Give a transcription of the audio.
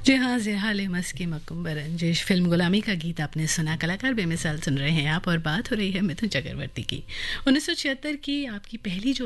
जी हाँ, ज़ेहाले मस्की मकुम्बर रंजिश फिल्म गुलामी का गीत आपने सुना। कलाकार बेमिसाल सुन रहे हैं आप और बात हो रही है मिथुन चक्रवर्ती की। 1976 की आपकी पहली जो